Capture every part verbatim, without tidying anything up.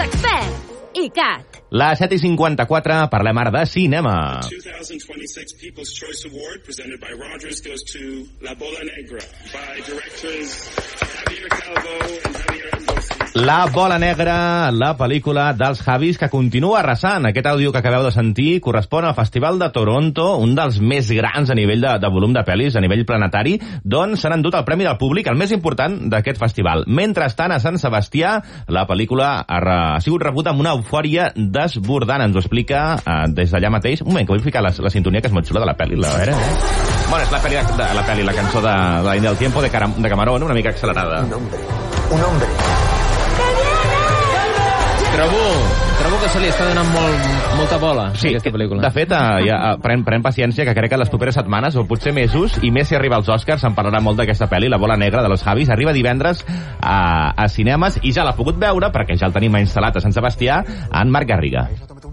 experts, I C A T. La set i cinquanta-quatre, parlem ara de cinema. twenty twenty-six People's Choice Award presented by Rogers goes to La Bola Negra by directors Javier Calvo and Javier Andosi. La Bola Negra, la pel·lícula dels Javis que continua arrasant. Aquest àudio que acabeu de sentir correspon al Festival de Toronto, un dels més grans a nivell de, de volum de pel·lis, a nivell planetari, d'on s'han endut el Premi del Públic, el més important d'aquest festival. Mentrestant, a Sant Sebastià, la pel·lícula ha, re, ha sigut rebuda amb una eufòria desbordant. Ens ho explica uh, des d'allà mateix. Un moment, que vull ficar la, la sintonia, que és molt xula, de la pel·li. La... A veure, eh? Bueno, és la pel·li, de, la, pel·li, la cançó de, de la India del Tiempo, de, Caram, de Camarón, una mica accelerada. Un hombre, un hombre. Trobo, trobo que se li està donant molt, molta bola, sí, aquesta pel·lícula. De fet, eh, ja, pren, pren paciència, que crec que les properes setmanes, o potser mesos, i més si arriba als Oscars, se'n parlarà molt d'aquesta pel·li, La Bola Negra, de los Javis. Arriba divendres a, a cinemes, i ja l'ha pogut veure, perquè ja el tenim instal·lat a Sant Sebastià, en Marc Garriga.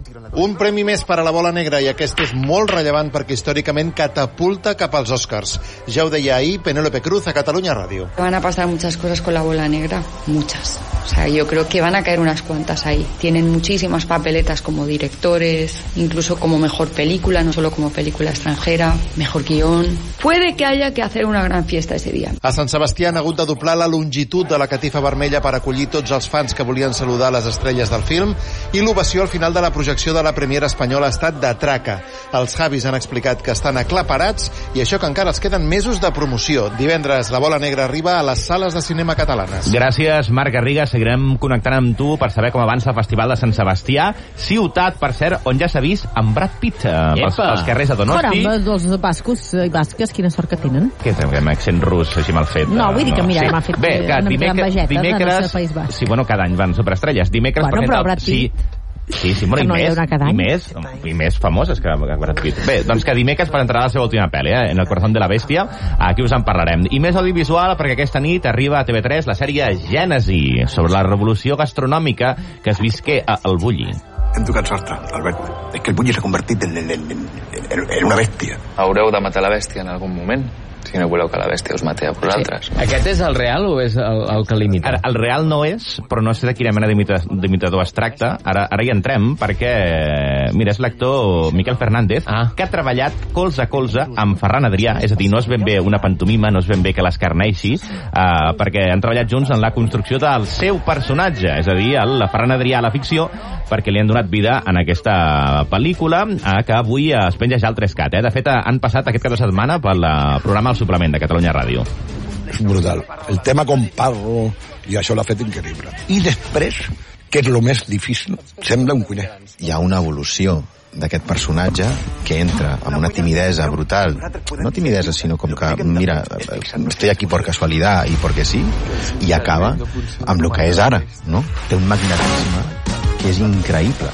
Un premi més per a La Bola Negra, i aquest és molt rellevant perquè històricament catapulta cap als Oscars. Ja ho deia ahir Penélope Cruz a Catalunya Ràdio. Van a pasar muchas cosas con La Bola Negra, muchas. O sea, yo creo que van a caer unas cuantas ahí. Tienen muchísimas papeletas como directores, incluso como mejor película, no solo como película extranjera, mejor guión. Puede que haya que hacer una gran fiesta ese día. A Sant Sebastià han hagut de doblar la longitud de la catifa vermella per acollir tots els fans que volien saludar les estrelles del film, i l'ovació al final de la projecció de la premiera espanyola ha estat de traca. Els Javis han explicat que estan aclaparats, i això que encara els queden mesos de promoció. Divendres La Bola Negra arriba a les sales de cinema catalanes. Gràcies, Marc Garriga. Seguirem connectant amb tu per saber com avança el Festival de Sant Sebastià, ciutat, per cert, on ja s'ha vist amb Brad Pitt pels, pels carrers de Donosti. Caram, els bascos i basques, quina sort que tenen. Què té amb accent rus així mal fet? No, vull dir que, mira, sí. m'ha fet Bé, que una mica d'envejeta dimecres, del País Basc. Sí, bueno, cada any van superestrelles. Dimecres bueno, presenta... però Brad Pitt... Sí, Sí, sí, bueno, i, no més, i, més, i més famoses que Brad Pitt. Bé, doncs que dimecres presentarà la seva última pel·li, eh? En el corazón de la bestia. Aquí us en parlarem. I més audiovisual, perquè aquesta nit arriba a T V tres la sèrie Gènesi, sobre la revolució gastronòmica que es visqué a El Bulli. Hem tocat sort, Albert. És que el Bulli s'ha convertit en, en, en, en, en una bèstia. Haureu de matar la bèstia en algun moment, si no voleu que la bèstia us mati a vosaltres. Sí. Aquest és el real o és el, el que limita? Ara, el real no és, però no sé de quina mena d'imitador es tracta. Ara, ara hi entrem, perquè, mira, és l'actor Miquel Fernández, ah. que ha treballat colze a colze amb Ferran Adrià, és a dir, no és ben bé una pantomima, no és ben bé que l'escarneixi, uh, perquè han treballat junts en la construcció del seu personatge, és a dir, el Ferran Adrià a la ficció, perquè li han donat vida en aquesta pel·lícula, uh, que avui es penja ja al tres cat. Eh? De fet, han passat aquest cap de setmana pel programa El Suplement de Catalunya Ràdio. És brutal. El tema con Parro, i això l'ha fet increïble. I després, que és el més difícil, sembla un cuiner. Hi ha una evolució d'aquest personatge que entra amb una timidesa brutal, no timidesa, sinó com que, mira, estoy aquí por casualidad y porque sí, i acaba amb el que és ara, no? Té un magnetisme que és increïble.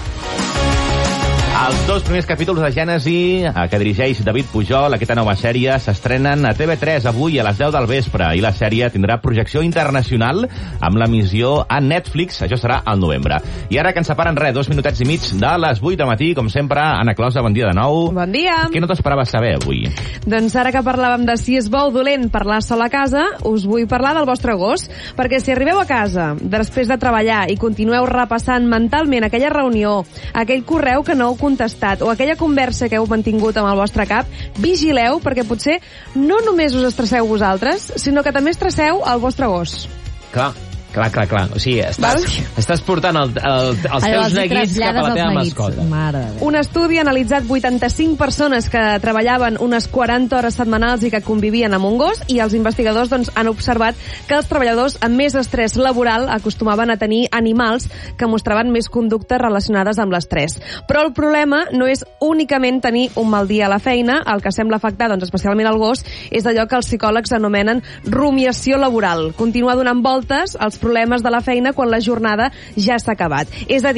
Els dos primers capítols de Gènesi, que dirigeix David Pujol, aquesta nova sèrie, s'estrenen a T V tres avui a les deu del vespre, i la sèrie tindrà projecció internacional amb l'emissió a Netflix. Això serà al novembre. I ara que ens separen res, dos minutets i mig de les vuit de matí, com sempre, Anna Closa, bon dia de nou. Bon dia. Què no t'esperaves saber avui? Doncs ara que parlàvem de si és bo o dolent parlar sol a casa, us vull parlar del vostre gos, perquè si arribeu a casa després de treballar i continueu repassant mentalment aquella reunió, aquell correu que no heu contestat o aquella conversa que heu mantingut amb el vostre cap, vigileu, perquè potser no només us estresseu vosaltres, sinó que també estresseu el vostre gos. Clar, clar, clar, clar. O sigui, estàs, estàs portant el, el, els teus neguits cap a la teva mascota. Un estudi ha analitzat vuitanta-cinc persones que treballaven unes quaranta hores setmanals i que convivien amb un gos, i els investigadors doncs, han observat que els treballadors amb més estrès laboral acostumaven a tenir animals que mostraven més conductes relacionades amb l'estrès. Però el problema no és únicament tenir un mal dia a la feina. El que sembla afectar, doncs, especialment el gos, és allò que els psicòlegs anomenen rumiació laboral. Continuar donant voltes als problemes de la feina quan la jornada ja s'ha acabat. És a dir,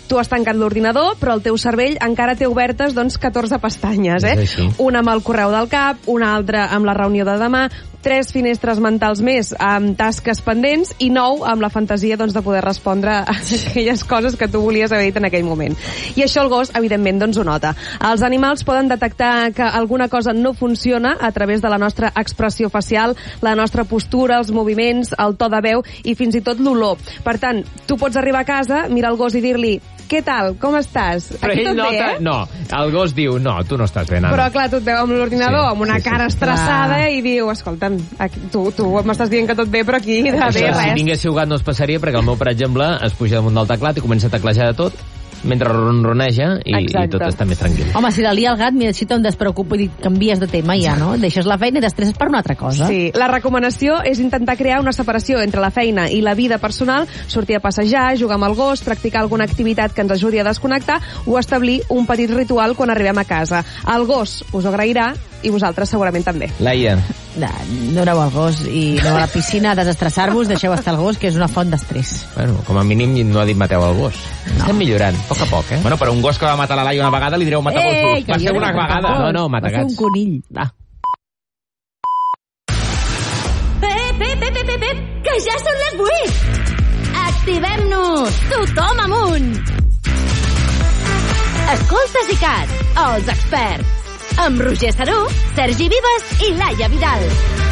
Tu has tancat l'ordinador, però el teu cervell encara té obertes doncs, catorze pestanyes, eh? Una amb el correu del cap, una altra amb la reunió de demà, tres finestres mentals més amb tasques pendents i nou amb la fantasia doncs, de poder respondre a aquelles coses que tu volies haver dit en aquell moment. I això el gos, evidentment, doncs, ho nota. Els animals poden detectar que alguna cosa no funciona a través de la nostra expressió facial, la nostra postura, els moviments, el to de veu i fins i tot l'olor. Per tant, tu pots arribar a casa, mirar el gos i dir-li què tal, com estàs? Però Aquí ell tot nota... bé, eh? No, el gos diu, no, tu no estàs bé, nada. Però clar, tu et veu amb l'ordinador, Sí, amb una sí, sí. cara estressada Clar. i diu, escolta'm, aquí, tu, tu m'estàs dient que tot bé, però aquí de bé Això, res. si tinguéssiu gat no es passaria, perquè el meu, per exemple, es puja damunt del teclat i comença a teclejar de tot, mentre ronroneja i, i tot està més tranquil. Home, si la lia el gat, mira, així te'n despreocupa i canvies de tema ja, no? Deixes la feina i t'estresses per una altra cosa. Sí, la recomanació és intentar crear una separació entre la feina i la vida personal, sortir a passejar, jugar amb el gos, practicar alguna activitat que ens ajudi a desconnectar o establir un petit ritual quan arribem a casa. El gos us ho agrairà i vosaltres segurament també. Laia. Doneu el gos i aneu a la piscina a desestressar-vos, deixeu estar el gos, que és una font d'estrès. Bueno, com a mínim no ha dit mateu el gos. No. Estem millorant, a poc a poc, eh? Bueno, però un gos que va matar la Laia una vegada li direu matar gossos. Ei, que Va jo ser no una he matat vegada. gos. No, no, mata Va ser gats. un conill. Ah. Pep, pep, pep, pep, pep, que ja són les vuit! Activem-nos! Tothom amunt! Escoltes ICAT, els experts. Amb Roger Saró, Sergi Vives i Laia Vidal.